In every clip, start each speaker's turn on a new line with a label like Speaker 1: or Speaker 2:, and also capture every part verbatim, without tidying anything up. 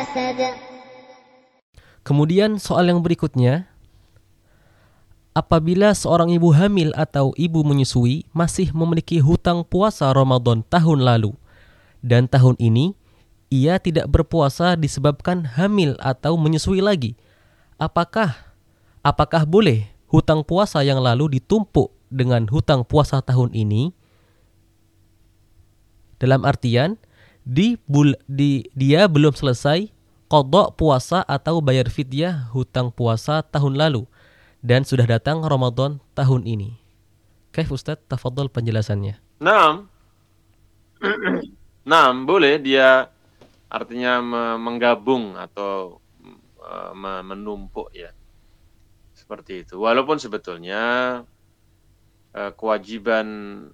Speaker 1: Kemudian soal yang berikutnya, apabila seorang ibu hamil atau ibu menyusui masih memiliki hutang puasa Ramadan tahun lalu dan tahun ini ia tidak berpuasa disebabkan hamil atau menyusui lagi, apakah apakah boleh hutang puasa yang lalu ditumpuk dengan hutang puasa tahun ini? Dalam artian di, bul, di dia belum selesai qadha puasa atau bayar fidyah hutang puasa tahun lalu dan sudah datang Ramadan tahun ini. Kaif Ustaz? Tafadhol penjelasannya.
Speaker 2: Naam. Naam, boleh dia artinya menggabung atau menumpuk ya. Seperti itu. Walaupun sebetulnya kewajiban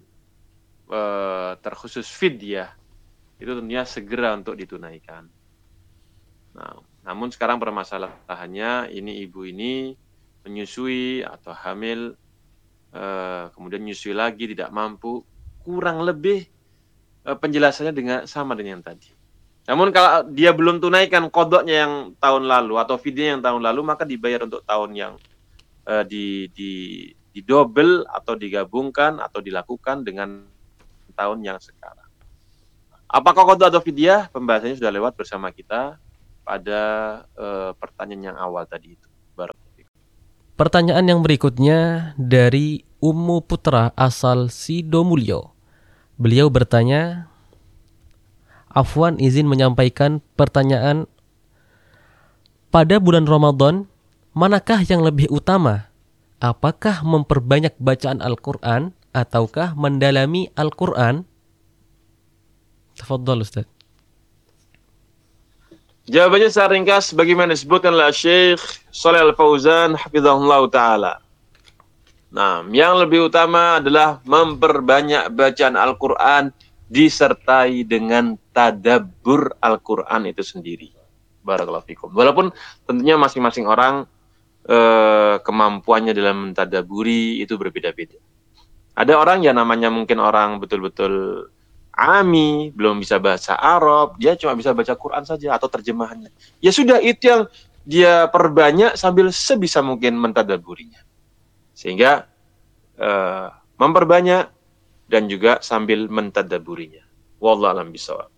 Speaker 2: terkhusus fidyah itu tentunya segera untuk ditunaikan. Nah, namun sekarang permasalahannya ini ibu ini menyusui atau hamil, eh, kemudian menyusui lagi tidak mampu, kurang lebih eh, penjelasannya dengan sama dengan yang tadi. Namun kalau dia belum tunaikan qadhanya yang tahun lalu atau fidyah yang tahun lalu, maka dibayar untuk tahun yang eh, di di di double atau digabungkan atau dilakukan dengan tahun yang sekarang. Apakah qadha atau fidyah? Pembahasannya sudah lewat bersama kita pada uh, pertanyaan yang awal tadi itu.
Speaker 1: Pertanyaan yang berikutnya dari Ummu Putra asal Sidomulyo. Beliau bertanya, Afwan izin menyampaikan pertanyaan, pada bulan Ramadan manakah yang lebih utama? Apakah memperbanyak bacaan Al-Quran ataukah mendalami Al-Quran? Tafadhol Ustaz.
Speaker 2: Jawabannya secara ringkas bagaimana disebutkan oleh Syekh Shalih Al-Fauzan hafizahullah taala. Nah, yang lebih utama adalah memperbanyak bacaan Al-Qur'an disertai dengan tadabbur Al-Qur'an itu sendiri. Barakallahu fikum. Walaupun tentunya masing-masing orang eh, kemampuannya dalam mentadabburi itu berbeda-beda. Ada orang yang namanya mungkin orang betul-betul Ami, belum bisa bahasa Arab, dia cuma bisa baca Quran saja atau terjemahannya. Ya sudah, itu yang dia perbanyak sambil sebisa mungkin mentadabburinya. Sehingga uh, memperbanyak dan juga sambil mentadabburinya. Wallahu a'lam bishawab.